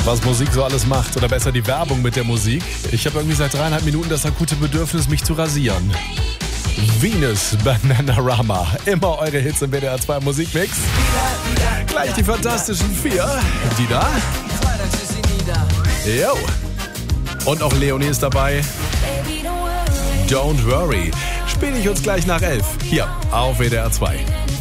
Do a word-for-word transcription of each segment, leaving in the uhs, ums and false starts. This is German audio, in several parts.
Was Musik so alles macht, oder besser die Werbung mit der Musik. Ich habe irgendwie seit dreieinhalb Minuten das akute Bedürfnis, mich zu rasieren. Venus Bananarama. Immer eure Hits im W D R zwei Musikmix. Gleich die fantastischen vier. Die da. Jo. Und auch Leonie ist dabei. Don't worry. Spiele ich uns gleich nach elf. Hier auf W D R zwei.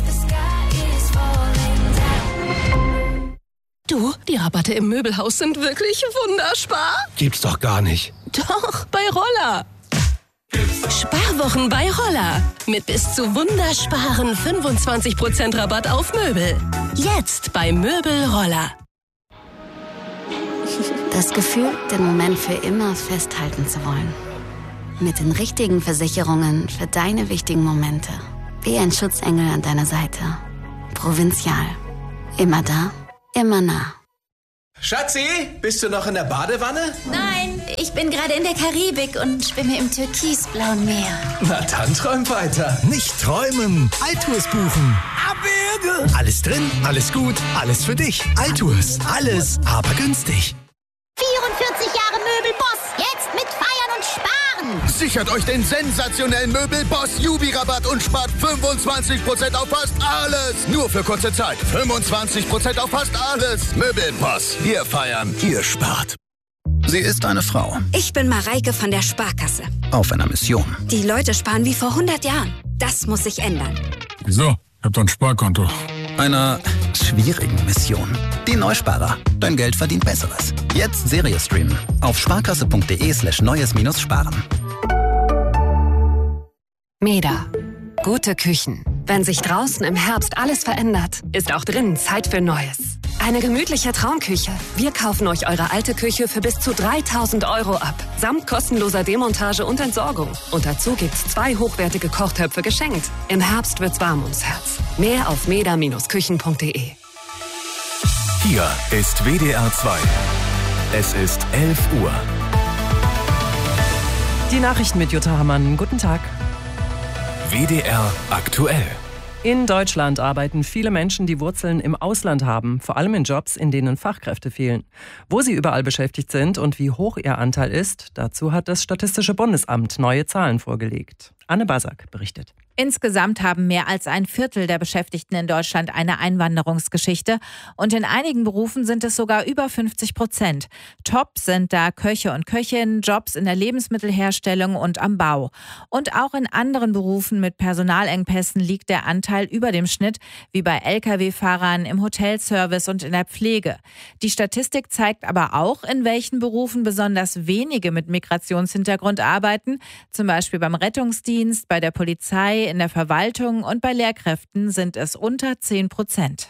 Du, die Rabatte im Möbelhaus sind wirklich wunderspar. Gibt's doch gar nicht. Doch, bei Roller. Sparwochen bei Roller. Mit bis zu wundersparen fünfundzwanzig Prozent Rabatt auf Möbel. Jetzt bei Möbel Roller. Das Gefühl, den Moment für immer festhalten zu wollen. Mit den richtigen Versicherungen für deine wichtigen Momente. Wie ein Schutzengel an deiner Seite. Provinzial. Immer da, immer nah. Schatzi, bist du noch in der Badewanne? Nein, ich bin gerade in der Karibik und schwimme im türkisblauen Meer. Na dann träum weiter. Nicht träumen, Altours buchen. Abwürge. Alles drin, alles gut, alles für dich. Altours, alles, aber günstig. vierundvierzig Jahre Möbelboss, jetzt mit Feiern und Sparen. Sichert euch den sensationellen Möbelboss Jubi-Rabatt und spart fünfundzwanzig Prozent auf fast alles. Nur für kurze Zeit. fünfundzwanzig Prozent auf fast alles. Möbelboss. Wir feiern, ihr spart. Sie ist eine Frau. Ich bin Mareike von der Sparkasse. Auf einer Mission. Die Leute sparen wie vor hundert Jahren. Das muss sich ändern. Wieso? Ich hab doch ein Sparkonto. Einer schwierigen Mission. Die Neusparer. Dein Geld verdient Besseres. Jetzt Serie streamen. Auf sparkasse.de slash neues minus sparen. Meda. Gute Küchen. Wenn sich draußen im Herbst alles verändert, ist auch drinnen Zeit für Neues. Eine gemütliche Traumküche. Wir kaufen euch eure alte Küche für bis zu dreitausend Euro ab. Samt kostenloser Demontage und Entsorgung. Und dazu gibt's zwei hochwertige Kochtöpfe geschenkt. Im Herbst wird's warm ums Herz. Mehr auf meda Bindestrich küchen punkt de. Hier ist W D R zwei. Es ist elf Uhr. Die Nachrichten mit Jutta Hammann. Guten Tag. W D R aktuell. In Deutschland arbeiten viele Menschen, die Wurzeln im Ausland haben, vor allem in Jobs, in denen Fachkräfte fehlen. Wo sie überall beschäftigt sind und wie hoch ihr Anteil ist, dazu hat das Statistische Bundesamt neue Zahlen vorgelegt. Anne Basak berichtet. Insgesamt haben mehr als ein Viertel der Beschäftigten in Deutschland eine Einwanderungsgeschichte und in einigen Berufen sind es sogar über fünfzig Prozent. Top sind da Köche und Köchinnen, Jobs in der Lebensmittelherstellung und am Bau. Und auch in anderen Berufen mit Personalengpässen liegt der Anteil über dem Schnitt, wie bei L K W-Fahrern, im Hotelservice und in der Pflege. Die Statistik zeigt aber auch, in welchen Berufen besonders wenige mit Migrationshintergrund arbeiten, zum Beispiel beim Rettungsdienst, bei der Polizei, in der Verwaltung und bei Lehrkräften sind es unter zehn Prozent.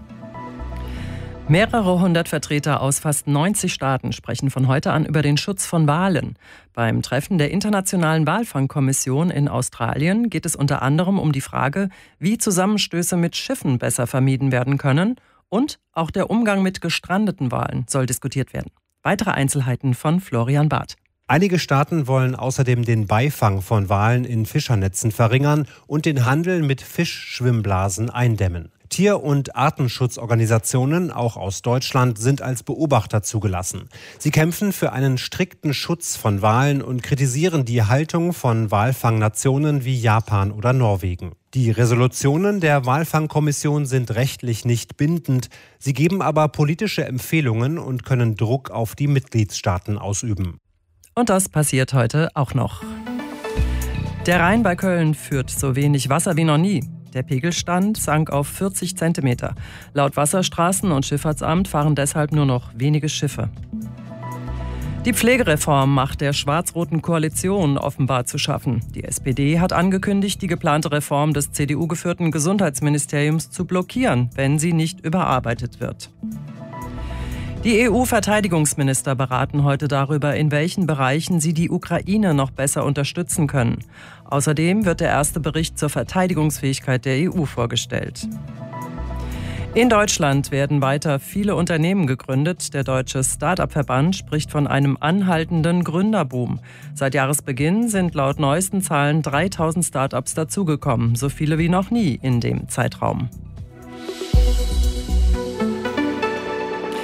Mehrere hundert Vertreter aus fast neunzig Staaten sprechen von heute an über den Schutz von Walen. Beim Treffen der Internationalen Walfangkommission in Australien geht es unter anderem um die Frage, wie Zusammenstöße mit Schiffen besser vermieden werden können, und auch der Umgang mit gestrandeten Walen soll diskutiert werden. Weitere Einzelheiten von Florian Barth. Einige Staaten wollen außerdem den Beifang von Walen in Fischernetzen verringern und den Handel mit Fischschwimmblasen eindämmen. Tier- und Artenschutzorganisationen, auch aus Deutschland, sind als Beobachter zugelassen. Sie kämpfen für einen strikten Schutz von Walen und kritisieren die Haltung von Walfangnationen wie Japan oder Norwegen. Die Resolutionen der Walfangkommission sind rechtlich nicht bindend. Sie geben aber politische Empfehlungen und können Druck auf die Mitgliedstaaten ausüben. Und das passiert heute auch noch. Der Rhein bei Köln führt so wenig Wasser wie noch nie. Der Pegelstand sank auf vierzig Zentimeter. Laut Wasserstraßen- und Schifffahrtsamt fahren deshalb nur noch wenige Schiffe. Die Pflegereform macht der schwarz-roten Koalition offenbar zu schaffen. Die S P D hat angekündigt, die geplante Reform des C D U-geführten Gesundheitsministeriums zu blockieren, wenn sie nicht überarbeitet wird. Die E U-Verteidigungsminister beraten heute darüber, in welchen Bereichen sie die Ukraine noch besser unterstützen können. Außerdem wird der erste Bericht zur Verteidigungsfähigkeit der E U vorgestellt. In Deutschland werden weiter viele Unternehmen gegründet. Der Deutsche Start-up-Verband spricht von einem anhaltenden Gründerboom. Seit Jahresbeginn sind laut neuesten Zahlen dreitausend Start-ups dazugekommen, so viele wie noch nie in dem Zeitraum.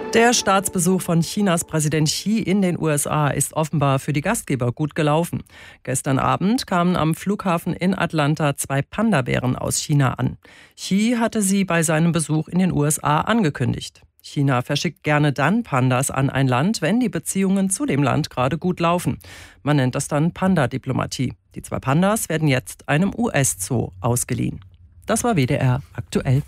Der Staatsbesuch von Chinas Präsident Xi in den U S A ist offenbar für die Gastgeber gut gelaufen. Gestern Abend kamen am Flughafen in Atlanta zwei Panda-Bären aus China an. Xi hatte sie bei seinem Besuch in den U S A angekündigt. China verschickt gerne dann Pandas an ein Land, wenn die Beziehungen zu dem Land gerade gut laufen. Man nennt das dann Panda-Diplomatie. Die zwei Pandas werden jetzt einem U S-Zoo ausgeliehen. Das war W D R aktuell.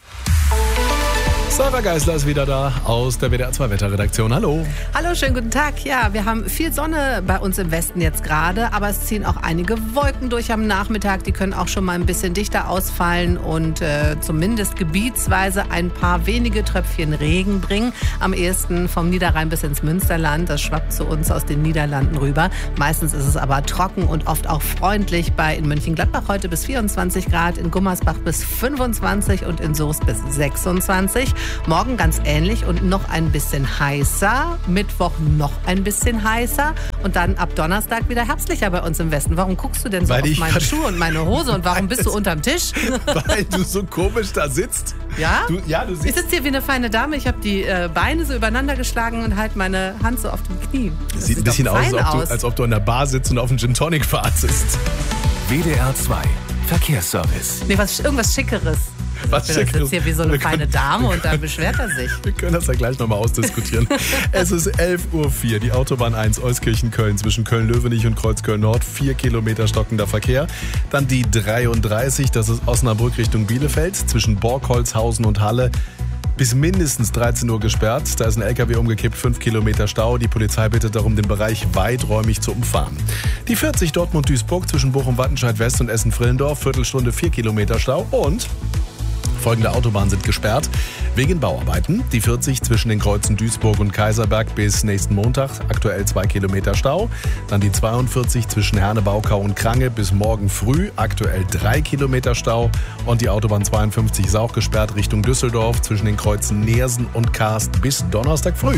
Sarah Geisler ist wieder da aus der W D R zwei Wetterredaktion. Hallo. Hallo, schönen guten Tag. Ja, wir haben viel Sonne bei uns im Westen jetzt gerade, aber es ziehen auch einige Wolken durch am Nachmittag. Die können auch schon mal ein bisschen dichter ausfallen und äh, zumindest gebietsweise ein paar wenige Tröpfchen Regen bringen. Am ehesten vom Niederrhein bis ins Münsterland. Das schwappt zu uns aus den Niederlanden rüber. Meistens ist es aber trocken und oft auch freundlich. Bei in Mönchengladbach heute bis vierundzwanzig Grad, in Gummersbach bis fünfundzwanzig und in Soest bis sechsundzwanzig. Morgen ganz ähnlich und noch ein bisschen heißer. Mittwoch noch ein bisschen heißer. Und dann ab Donnerstag wieder herbstlicher bei uns im Westen. Warum guckst du denn so Weil auf ich meine Schuhe und meine Hose? Und warum bist du unterm Tisch? Weil du so komisch da sitzt. Ja? Du, ja, du siehst. Ich sitze hier wie eine feine Dame. Ich habe die äh, Beine so übereinander geschlagen und halte meine Hand so auf dem Knie. Das sieht ein bisschen aus als, ob aus, du, als ob du in der Bar sitzt und auf einen Gin Tonic wartest. W D R zwei Verkehrsservice. Nee, was, irgendwas Schickeres. Was ich bin jetzt hier wie so eine wir feine können, Dame und dann beschwert er sich. Wir können das ja gleich nochmal ausdiskutieren. Es ist elf Uhr vier, die Autobahn eins Euskirchen-Köln zwischen Köln-Löwenich und Kreuzköln-Nord, vier Kilometer stockender Verkehr. Dann die dreiunddreißig, das ist Osnabrück Richtung Bielefeld, zwischen Borgholzhausen und Halle. Bis mindestens dreizehn Uhr gesperrt. Da ist ein L K W umgekippt, fünf Kilometer Stau. Die Polizei bittet darum, den Bereich weiträumig zu umfahren. Die vierzig Dortmund-Duisburg zwischen Bochum-Wattenscheid-West und Essen-Frillendorf, Viertelstunde, vier Kilometer Stau. Und folgende Autobahnen sind gesperrt wegen Bauarbeiten. Die vierzig zwischen den Kreuzen Duisburg und Kaiserberg bis nächsten Montag, aktuell zwei Kilometer Stau. Dann die zweiundvierzig zwischen Herne-Baukau und Krange bis morgen früh, aktuell drei Kilometer Stau. Und die Autobahn zweiundfünfzig ist auch gesperrt Richtung Düsseldorf zwischen den Kreuzen Neersen und Karst bis Donnerstag früh.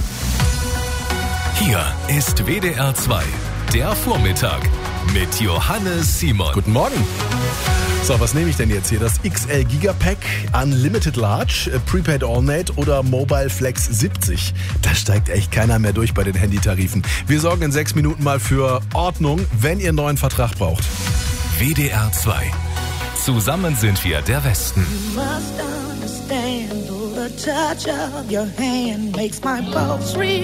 Hier ist W D R zwei, der Vormittag mit Johannes Simon. Guten Morgen. So, was nehme ich denn jetzt hier? Das X L Gigapack, Unlimited Large, Prepaid All-Night oder Mobile Flex siebzig? Da steigt echt keiner mehr durch bei den Handytarifen. Wir sorgen in sechs Minuten mal für Ordnung, wenn ihr einen neuen Vertrag braucht. W D R zwei. Zusammen sind wir der Westen. You must understand, the touch of your hand makes my pulse real.